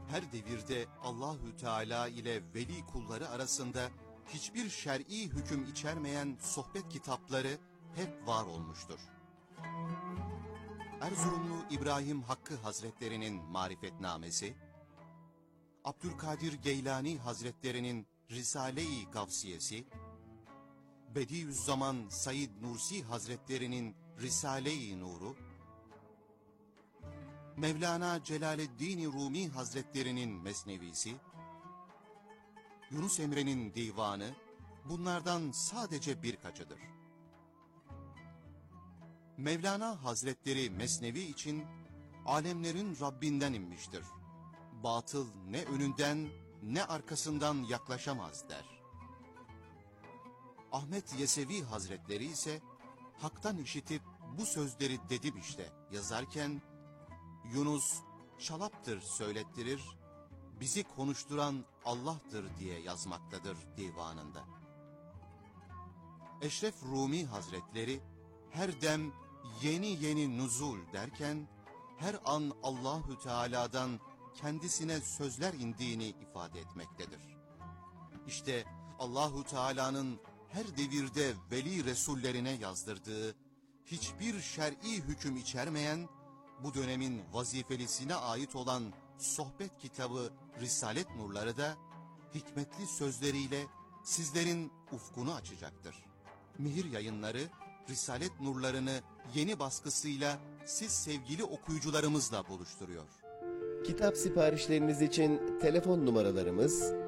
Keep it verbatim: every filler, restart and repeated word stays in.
her devirde Allahü Teala ile veli kulları arasında hiçbir şer'i hüküm içermeyen sohbet kitapları hep var olmuştur. Erzurumlu İbrahim Hakkı Hazretlerinin Marifetnamesi, Abdülkadir Geylani Hazretlerinin Risale-i Gavsiyesi, Bediüzzaman Said Nursi Hazretlerinin Risale-i Nuru, Mevlana Celaleddin Rumi Hazretlerinin Mesnevisi, Yunus Emre'nin Divanı bunlardan sadece birkaçıdır. Mevlana Hazretleri Mesnevi için alemlerin Rabbinden inmiştir. Batıl ne önünden ne arkasından yaklaşamaz der. Ahmet Yesevi Hazretleri ise haktan işitip bu sözleri dedim işte yazarken, Yunus şalaptır söylettirir, bizi konuşturan Allah'tır diye yazmaktadır divanında. Eşref Rumi Hazretleri her dem yeni yeni nuzul derken, her an Allahü Teala'dan kendisine sözler indiğini ifade etmektedir. İşte Allahü Teala'nın her devirde veli resullerine yazdırdığı, hiçbir şer'i hüküm içermeyen, bu dönemin vazifelisine ait olan sohbet kitabı Risalet Nurları da hikmetli sözleriyle sizlerin ufkunu açacaktır. Mihir Yayınları Risalet Nurlarını yeni baskısıyla siz sevgili okuyucularımızla buluşturuyor. Kitap siparişleriniz için telefon numaralarımız